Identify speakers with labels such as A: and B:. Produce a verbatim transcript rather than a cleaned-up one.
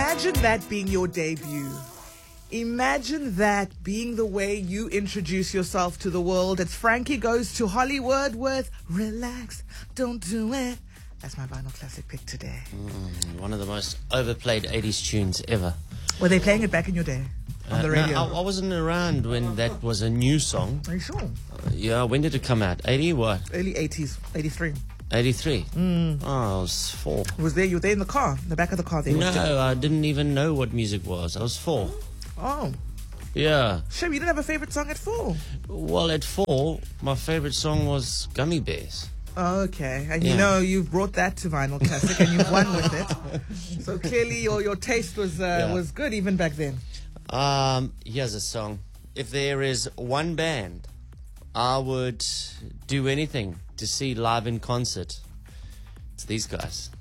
A: Imagine that being your debut. Imagine that being the way you introduce yourself to the world. It's Frankie Goes to Hollywood with Relax, Don't Do It. That's my vinyl classic pick today.
B: Mm, one of the most overplayed eighties tunes ever.
A: Were they playing it back in your day on
B: Uh,
A: the radio?
B: No, I, I wasn't around when that was a new song.
A: Are you sure?
B: Uh, yeah, when did it come out? eighty what?
A: Early eighties, eighty-three.
B: eighty-three?
A: Mm.
B: Oh, I was four.
A: Was there? You were there in the car, in the back of the car there?
B: No, I didn't even know what music was. I was four.
A: Oh.
B: Yeah.
A: Shame you didn't have a favorite song at four.
B: Well, at four, my favorite song was Gummy Bears.
A: Oh, okay. And
B: Yeah.
A: you know, you've brought that to Vinyl Classic and you've won with it. So clearly your, your taste was, uh,
B: Yeah.
A: was good even back then.
B: Um, here's a song. If there is one band I would do anything to see live in concert, it's these guys.